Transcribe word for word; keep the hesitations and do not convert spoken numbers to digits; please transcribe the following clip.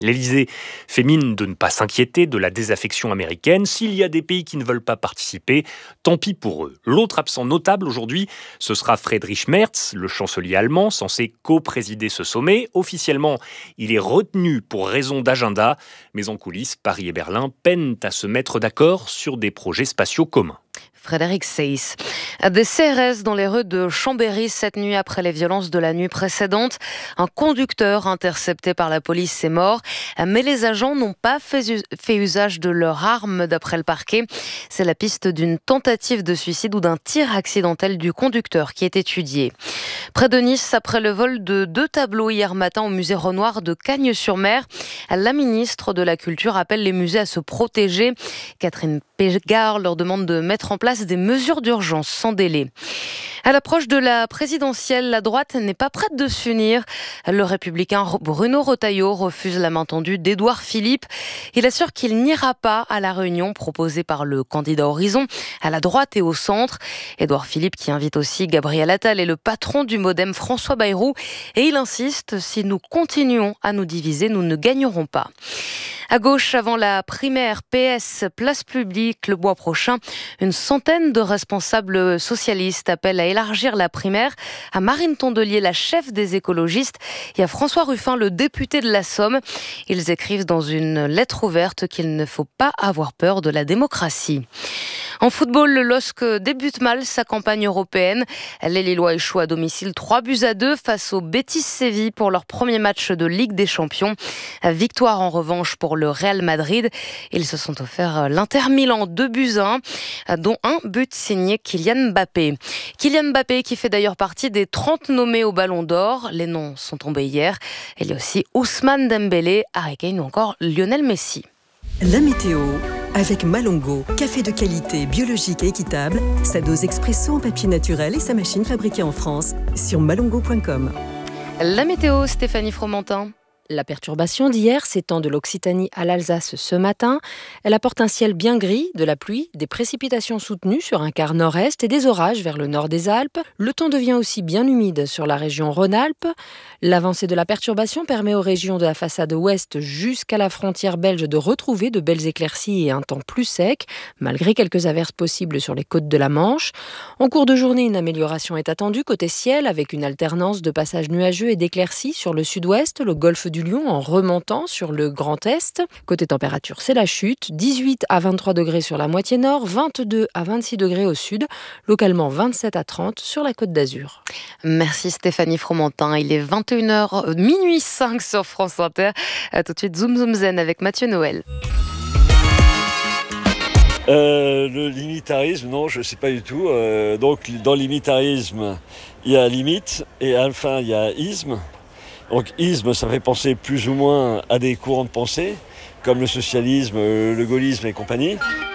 L'Élysée fait mine de ne pas s'inquiéter de la désaffection américaine. S'il y a des pays qui ne veulent pas participer, tant pis pour eux. L'autre absent notable aujourd'hui, ce sera Friedrich Merz, le chancelier allemand, censé co-présider ce sommet. Officiellement, il est retenu pour raison d'agenda, mais en coulisses, Paris et Berlin peinent à se mettre d'accord sur des projets spatiaux communs. Frédéric Seyss. Des C R S dans les rues de Chambéry cette nuit après les violences de la nuit précédente. Un conducteur intercepté par la police est mort, mais les agents n'ont pas fait, fait usage de leurs armes d'après le parquet. C'est la piste d'une tentative de suicide ou d'un tir accidentel du conducteur qui est étudiée. Près de Nice, après le vol de deux tableaux hier matin au musée Renoir de Cagnes-sur-Mer, la ministre de la Culture appelle les musées à se protéger. Catherine Pégard leur demande de mettre en place des mesures d'urgence sans délai. À l'approche de la présidentielle, la droite n'est pas prête de s'unir. Le républicain Bruno Retailleau refuse la main tendue d'Édouard Philippe. Il assure qu'il n'ira pas à la réunion proposée par le candidat Horizon, à la droite et au centre. Édouard Philippe qui invite aussi Gabriel Attal et le patron du Modem François Bayrou. Et il insiste, si nous continuons à nous diviser, nous ne gagnerons pas. À gauche, avant la primaire P S, place publique le mois prochain, une centaine de responsables socialistes appellent à élargir la primaire à Marine Tondelier, la chef des écologistes, et à François Ruffin, le député de la Somme. Ils écrivent dans une lettre ouverte qu'il ne faut pas avoir peur de la démocratie. En football, le L O S C débute mal sa campagne européenne. Les Lillois échouent à domicile trois buts à deux face au Betis Séville pour leur premier match de Ligue des Champions. Victoire en revanche pour le Real Madrid. Ils se sont offerts l'Inter Milan deux buts à un, dont un but signé Kylian Mbappé. Kylian Mbappé qui fait d'ailleurs partie des trente nommés au Ballon d'Or. Les noms sont tombés hier. Il y a aussi Ousmane Dembélé, Harry Kane ou encore Lionel Messi. La météo avec Malongo, café de qualité, biologique et équitable, sa dose expresso en papier naturel et sa machine fabriquée en France sur malongo point com. La météo, Stéphanie Fromentin. La perturbation d'hier s'étend de l'Occitanie à l'Alsace ce matin. Elle apporte un ciel bien gris, de la pluie, des précipitations soutenues sur un quart nord-est et des orages vers le nord des Alpes. Le temps devient aussi bien humide sur la région Rhône-Alpes. L'avancée de la perturbation permet aux régions de la façade ouest jusqu'à la frontière belge de retrouver de belles éclaircies et un temps plus sec, malgré quelques averses possibles sur les côtes de la Manche. En cours de journée, une amélioration est attendue côté ciel, avec une alternance de passages nuageux et d'éclaircies sur le sud-ouest, le golfe du Lion en remontant sur le Grand Est. Côté température, c'est la chute. dix-huit à vingt-trois degrés sur la moitié nord, vingt-deux à vingt-six degrés au sud, localement vingt-sept à trente sur la Côte d'Azur. Merci Stéphanie Fromentin. Il est vingt et une heures, minuit cinq sur France Inter. À tout de suite, Zoom Zoom Zen avec Mathieu Noël. Euh, le limitarisme, non, je ne sais pas du tout. Euh, donc, dans limitarisme, il y a limite et à la fin, il y a isme. Donc isme, ça fait penser plus ou moins à des courants de pensée, comme le socialisme, le gaullisme et compagnie.